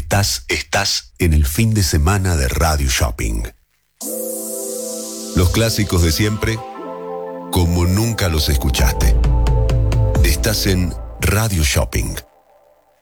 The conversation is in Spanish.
Estás en el fin de semana de Radio Shopping. Los clásicos de siempre, como nunca los escuchaste. Estás en Radio Shopping.